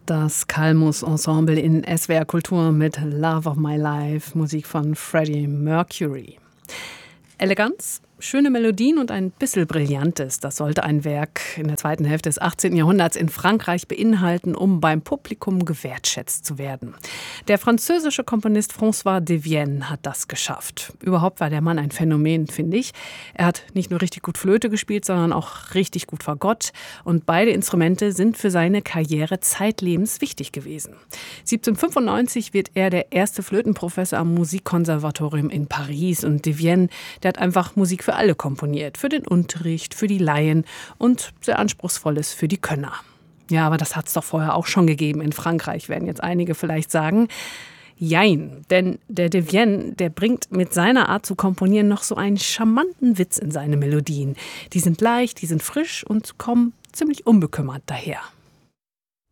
Das Calmus Ensemble in SWR Kultur mit Love of My Life, Musik von Freddie Mercury. Eleganz, schöne Melodien und ein bisschen Brillantes. Das sollte ein Werk in der zweiten Hälfte des 18. Jahrhunderts in Frankreich beinhalten, um beim Publikum gewertschätzt zu werden. Der französische Komponist François Devienne hat das geschafft. Überhaupt war der Mann ein Phänomen, finde ich. Er hat nicht nur richtig gut Flöte gespielt, sondern auch richtig gut Fagott. Und beide Instrumente sind für seine Karriere zeitlebens wichtig gewesen. 1795 wird er der erste Flötenprofessor am Musikkonservatorium in Paris. Und Devienne, der hat einfach Musik für alle komponiert. Für den Unterricht, für die Laien und sehr Anspruchsvolles für die Könner. Ja, aber das hat es doch vorher auch schon gegeben in Frankreich, werden jetzt einige vielleicht sagen. Jein, denn der Devienne, der bringt mit seiner Art zu komponieren noch so einen charmanten Witz in seine Melodien. Die sind leicht, die sind frisch und kommen ziemlich unbekümmert daher.